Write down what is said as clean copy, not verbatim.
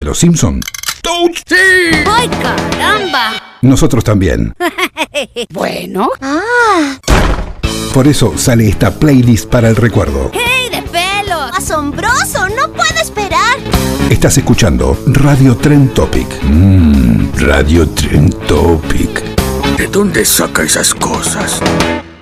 Los Simpson. ¡Touch! ¡Sí! ¡Ay, caramba! Nosotros también. Bueno. Por eso sale esta playlist para el recuerdo. ¡Hey, de pelos! ¡Asombroso! ¡No puedo esperar! Estás escuchando Radio Trend Topic. Radio Trend Topic. ¿De dónde saca esas cosas?